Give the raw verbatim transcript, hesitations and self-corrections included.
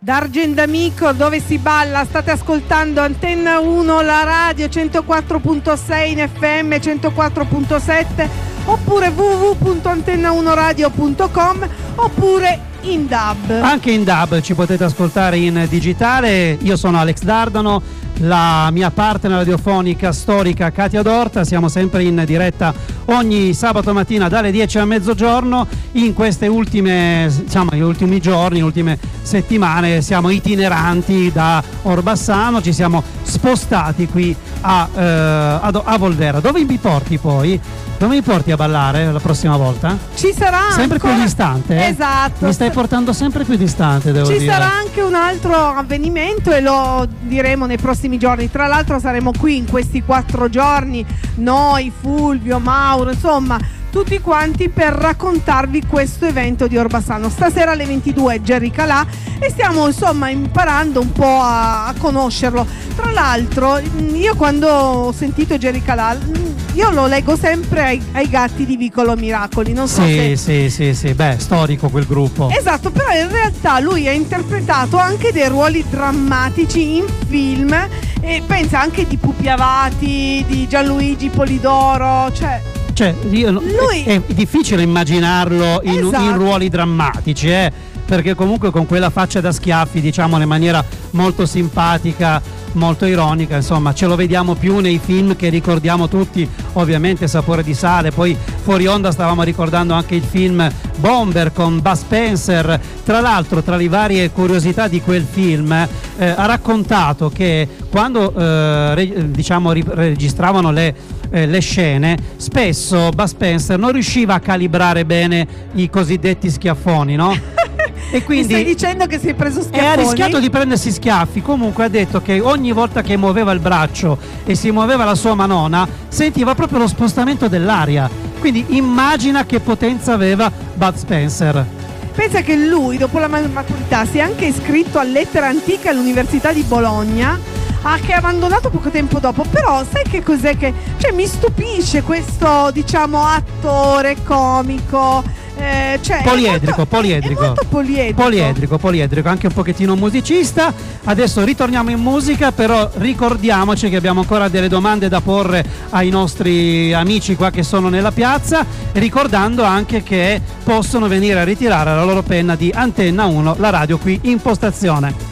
da Argendamico, dove si balla. State ascoltando Antenna uno, la radio centoquattro virgola sei in F M, centoquattro virgola sette, oppure w w w punto antenna uno radio punto com, oppure in D A B. Anche in D A B ci potete ascoltare in digitale. Io sono Alex Dardano, la mia partner radiofonica storica Katia Dorta. Siamo sempre in diretta ogni sabato mattina dalle dieci a mezzogiorno. In queste ultime, diciamo, gli ultimi giorni, le ultime settimane siamo itineranti da Orbassano, ci siamo spostati qui a, eh, a, a Volterra. Dove mi porti poi? Dove mi porti a ballare la prossima volta? Ci sarà sempre ancora... più distante. Eh? Esatto. Mi stai portando sempre più distante, devo Ci dire. sarà anche un altro avvenimento e lo diremo nei prossimi giorni. Tra l'altro saremo qui in questi quattro giorni, noi, Fulvio, Mauro, insomma tutti quanti, per raccontarvi questo evento di Orbassano. Stasera alle ventidue Jerry Calà, e stiamo insomma imparando un po' a, a conoscerlo. Tra l'altro io quando ho sentito Jerry Calà, io lo leggo sempre ai, ai Gatti di Vicolo Miracoli, non so sì, se... Sì, sì, sì, beh, storico quel gruppo. Esatto, però in realtà lui ha interpretato anche dei ruoli drammatici in film, e pensa anche di Pupi Avati, di Gianluigi Polidoro, cioè... Cioè, io, lui... è, è difficile immaginarlo in, esatto. in ruoli drammatici, eh? Perché comunque con quella faccia da schiaffi, diciamo in maniera molto simpatica, molto ironica, insomma ce lo vediamo più nei film che ricordiamo tutti, ovviamente Sapore di sale. Poi fuori onda stavamo ricordando anche il film Bomber con Bud Spencer. Tra l'altro, tra le varie curiosità di quel film, eh, ha raccontato che quando eh, re, diciamo ri, registravano le Eh, le scene, spesso Bud Spencer non riusciva a calibrare bene i cosiddetti schiaffoni, no? E quindi mi stai dicendo che si è preso schiaffoni? E ha rischiato di prendersi schiaffi. Comunque ha detto che ogni volta che muoveva il braccio e si muoveva la sua manona, sentiva proprio lo spostamento dell'aria. Quindi immagina che potenza aveva Bud Spencer. Pensa che lui, dopo la maturità, si è anche iscritto a Lettera Antica all'Università di Bologna, Ah, che ha abbandonato poco tempo dopo. Però sai che cos'è che... Cioè mi stupisce questo, diciamo, attore comico, eh, cioè poliedrico, è molto, poliedrico. È molto poliedrico. Poliedrico, poliedrico, anche un pochettino musicista. Adesso ritorniamo in musica, però ricordiamoci che abbiamo ancora delle domande da porre ai nostri amici qua che sono nella piazza, ricordando anche che possono venire a ritirare la loro penna di Antenna uno, la radio qui in postazione.